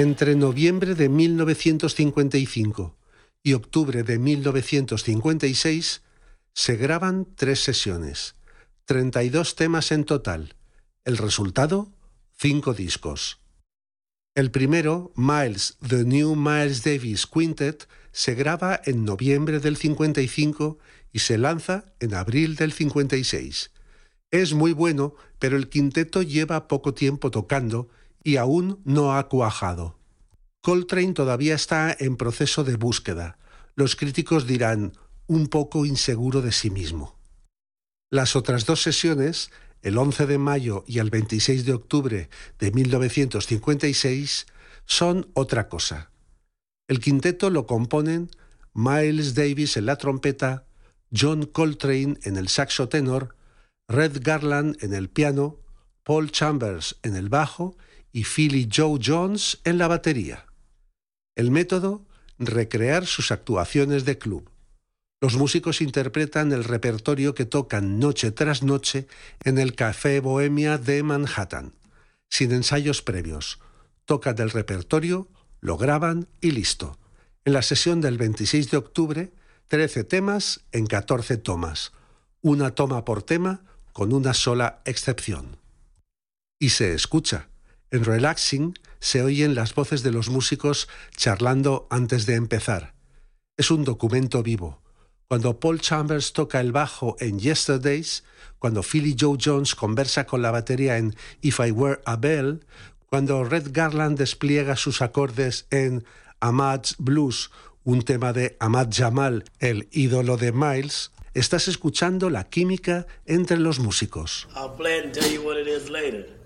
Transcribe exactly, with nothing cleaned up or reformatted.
Entre noviembre de mil novecientos cincuenta y cinco y octubre de mil novecientos cincuenta y seis se graban tres sesiones, treinta y dos temas en total. El resultado, cinco discos. El primero, Miles, The New Miles Davis Quintet, se graba en noviembre del cincuenta y cinco y se lanza en abril del cincuenta y seis. Es muy bueno, pero el quinteto lleva poco tiempo tocando y aún no ha cuajado. Coltrane todavía está en proceso de búsqueda. Los críticos dirán, un poco inseguro de sí mismo. Las otras dos sesiones, el once de mayo y el veintiséis de octubre de mil novecientos cincuenta y seis, son otra cosa. El quinteto lo componen Miles Davis en la trompeta, John Coltrane en el saxo tenor, Red Garland en el piano, Paul Chambers en el bajo y Philly Joe Jones en la batería. El método, recrear sus actuaciones de club. Los músicos interpretan el repertorio que tocan noche tras noche en el Café Bohemia de Manhattan, sin ensayos previos. Tocan el repertorio, lo graban y listo. En la sesión del veintiséis de octubre, trece temas en catorce tomas, una toma por tema con una sola excepción. Y se escucha. En Relaxing se oyen las voces de los músicos charlando antes de empezar. Es un documento vivo. Cuando Paul Chambers toca el bajo en Yesterdays, cuando Philly Joe Jones conversa con la batería en If I Were a Bell, cuando Red Garland despliega sus acordes en Ahmad's Blues, un tema de Ahmad Jamal, el ídolo de Miles, estás escuchando la química entre los músicos. I'll play it and tell you what it is later.